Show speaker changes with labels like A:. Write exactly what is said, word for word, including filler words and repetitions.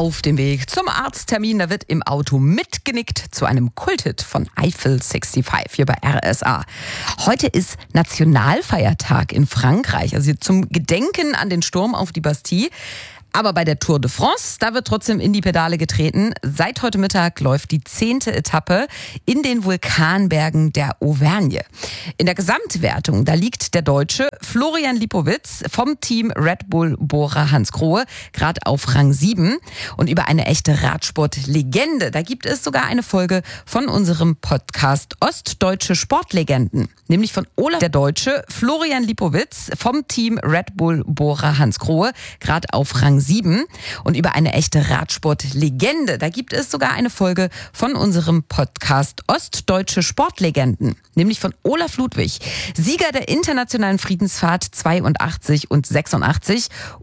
A: Auf dem Weg zum Arzttermin, da wird im Auto mitgenickt zu einem Kulthit von Eiffel fünfundsechzig hier bei R S A. Heute ist Nationalfeiertag in Frankreich, also zum Gedenken an den Sturm auf die Bastille. Aber bei der Tour de France, da wird trotzdem in die Pedale getreten. Seit heute Mittag läuft die zehnte Etappe in den Vulkanbergen der Auvergne. In der Gesamtwertung, da liegt der Deutsche Florian Lipowitz vom Team Red Bull Bora Hansgrohe gerade auf Rang sieben. Und über eine echte Radsportlegende, da gibt es sogar eine Folge von unserem Podcast Ostdeutsche Sportlegenden. Nämlich von Olaf der Deutsche, Florian Lipowitz vom Team Red Bull Bora Hansgrohe gerade auf Rang sieben. Und über eine echte Radsportlegende, da gibt es sogar eine Folge von unserem Podcast Ostdeutsche Sportlegenden. Nämlich von Olaf Ludwig, Sieger der internationalen Friedensfahrt zweiundachtzig und sechsundachtzig